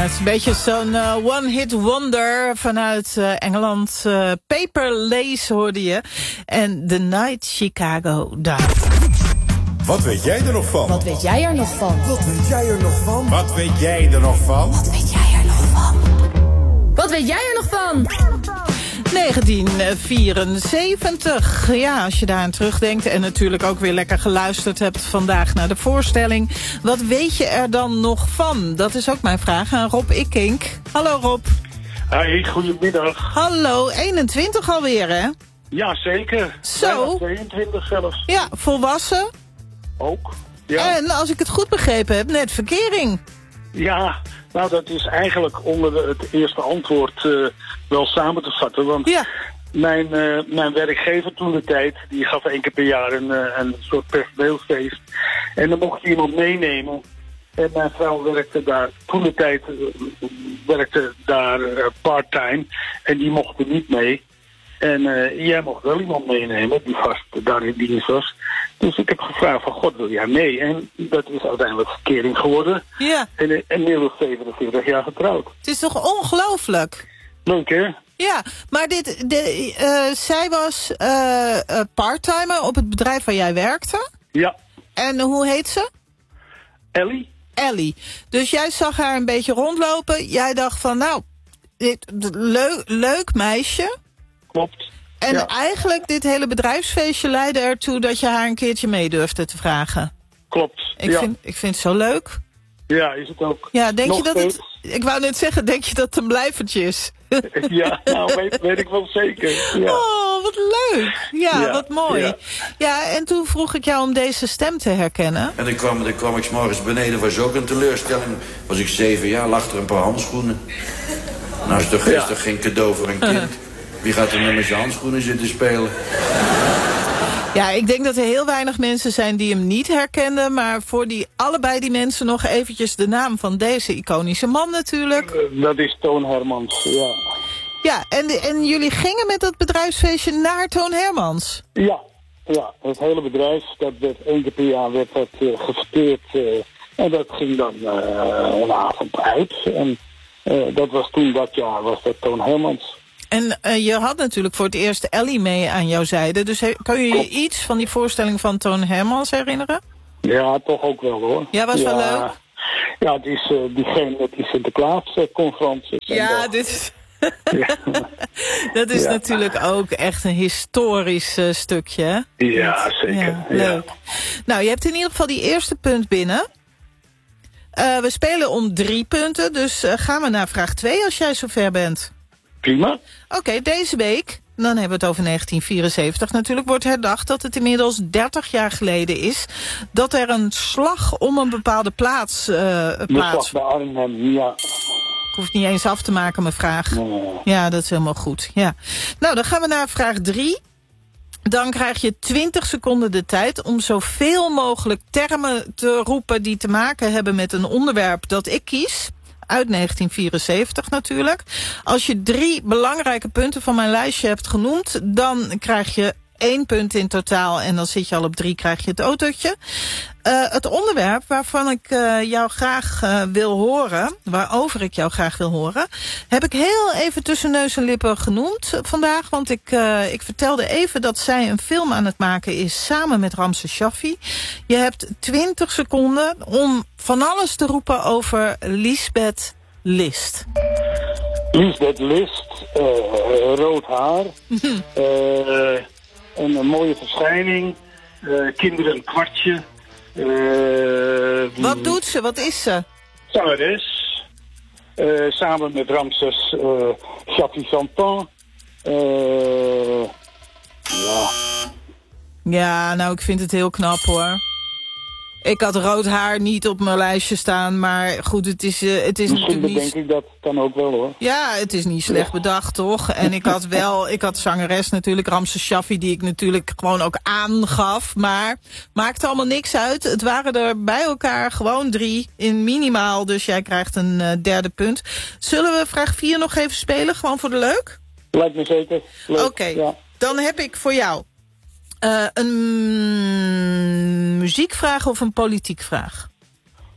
het is een beetje zo'n one-hit wonder vanuit Engeland. Paper Lace hoorde je. En The Night Chicago Died. Wat weet jij er nog van? Wat weet jij er nog van? Wat weet jij er nog van? Wat weet jij er nog van? Wat weet jij er nog van? Wat weet jij er nog van? 1974. Ja, als je daar aan terugdenkt en natuurlijk ook weer lekker geluisterd hebt vandaag naar de voorstelling. Wat weet je er dan nog van? Dat is ook mijn vraag aan Rob Ikink. Hallo Rob. Hey, goedemiddag. Hallo, 21 alweer hè? Ja, zeker. Zo. 22 zelfs. Ja, volwassen. Ook. Ja. En als ik het goed begrepen heb, net verkering. Ja, nou dat is eigenlijk onder het eerste antwoord wel samen te vatten. Want Ja. mijn werkgever toen de tijd, die gaf 1 keer per jaar een soort personeelsfeest. En dan mocht je iemand meenemen. En mijn vrouw werkte daar, toen de tijd werkte daar part-time. En die mocht er niet mee. En jij mocht wel iemand meenemen die vast daar in dienst was. Dus ik heb gevraagd van, God, wil jij mee? En dat is uiteindelijk verkering geworden. Ja. En inmiddels 47 jaar getrouwd. Het is toch ongelooflijk? Leuk, hè? Ja, maar zij was parttimer op het bedrijf waar jij werkte. Ja. En hoe heet ze? Ellie? Ellie. Dus jij zag haar een beetje rondlopen. Jij dacht van, nou, leuk meisje. Klopt. En ja. eigenlijk dit hele bedrijfsfeestje leidde ertoe dat je haar een keertje mee durfde te vragen. Klopt. Ik vind het zo leuk. Ja, is het ook. Ja, denk nog je dat steeds? ik wou net zeggen, denk je dat het een blijvertje is? Ja, nou weet ik wel zeker. Ja. Oh, wat leuk. Ja, wat mooi. Ja. Ja, en toen vroeg ik jou om deze stem te herkennen. En dan kwam ik 's morgens beneden, was ook een teleurstelling. Was ik 7 jaar, lag er een paar handschoenen. Nou is toch geen cadeau voor een kind. Wie gaat er nu met zijn handschoenen zitten spelen? Ja, ik denk dat er heel weinig mensen zijn die hem niet herkenden. Maar voor allebei die mensen nog eventjes de naam van deze iconische man natuurlijk. Dat is Toon Hermans, ja. Ja, en jullie gingen met dat bedrijfsfeestje naar Toon Hermans? Ja, het hele bedrijf, dat werd 1 keer per jaar gefeteerd. En dat ging dan een avond uit. En dat was toen dat jaar, was dat Toon Hermans. En je had natuurlijk voor het eerst Ellie mee aan jouw zijde. Dus kan je je iets van die voorstelling van Toon Hermans herinneren? Ja, toch ook wel hoor. Ja, was wel leuk? Ja, het is die Sinterklaas-conferentie. Ja, dit is... Ja. Dat is natuurlijk ook echt een historisch stukje, hè? Ja, zeker. Ja, leuk. Ja. Nou, je hebt in ieder geval die eerste punt binnen. We spelen om 3 punten, dus gaan we naar vraag 2 als jij zover bent. Prima. Oké, deze week, dan hebben we het over 1974 natuurlijk, wordt herdacht dat het inmiddels 30 jaar geleden is dat er een slag om een bepaalde plaats De slag bij Arnhem, ja. Ik hoef niet eens af te maken, mijn vraag. Nee. Ja, dat is helemaal goed. Ja. Nou, dan gaan we naar vraag 3. Dan krijg je 20 seconden de tijd om zoveel mogelijk termen te roepen die te maken hebben met een onderwerp dat ik kies. Uit 1974 natuurlijk. Als je 3 belangrijke punten van mijn lijstje hebt genoemd, dan krijg je 1 punt in totaal en dan zit je al op 3, krijg je het autootje. Het onderwerp waarvan ik jou graag wil horen, waarover ik jou graag wil horen, heb ik heel even tussen neus en lippen genoemd vandaag. Want ik vertelde even dat zij een film aan het maken is samen met Ramses Shaffi. Je hebt 20 seconden om van alles te roepen over Liesbeth List. Liesbeth List, rood haar, een mooie verschijning, kinderen een kwartje. Wat doet ze? Wat is ze? Zangeres, samen met Ramses Shaffi Santan. Ja. Ja, nou, ik vind het heel knap, hoor. Ik had rood haar niet op mijn lijstje staan, maar goed, het is Misschien natuurlijk niet... denk ik dat dan ook wel, hoor. Ja, het is niet slecht bedacht, toch? En ik had zangeres natuurlijk, Ramses Shaffi, die ik natuurlijk gewoon ook aangaf. Maar maakt allemaal niks uit. Het waren er bij elkaar gewoon 3 in minimaal, dus jij krijgt een 3e punt. Zullen we vraag 4 nog even spelen, gewoon voor de leuk? Lijkt me zeker. Oké, ja. Dan heb ik voor jou een muziekvraag of een politiek vraag?